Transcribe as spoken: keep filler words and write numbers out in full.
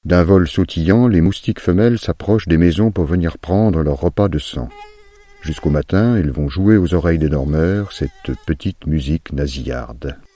D'un vol sautillant, les moustiques femelles s'approchent des maisons pour venir prendre leur repas de sang. Jusqu'au matin, ils vont jouer aux oreilles des dormeurs cette petite musique nasillarde.